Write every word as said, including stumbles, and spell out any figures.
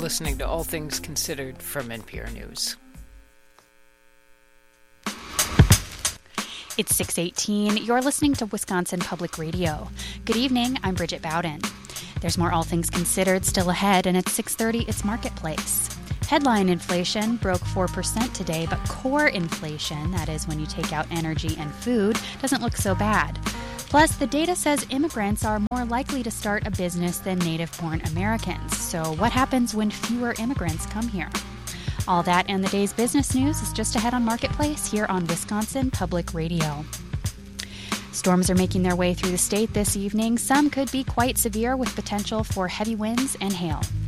listening to All Things Considered from N P R News. It's six eighteen. You're listening to Wisconsin Public Radio. Good evening. I'm Bridget Bowden. There's more All Things Considered still ahead, and at six thirty, it's Marketplace. Headline inflation broke four percent today, but core inflation, that is when you take out energy and food, doesn't look so bad. Plus, the data says immigrants are more likely to start a business than native-born Americans. So what happens when fewer immigrants come here? All that and the day's business news is just ahead on Marketplace here on Wisconsin Public Radio. Storms are making their way through the state this evening. Some could be quite severe with potential for heavy winds and hail.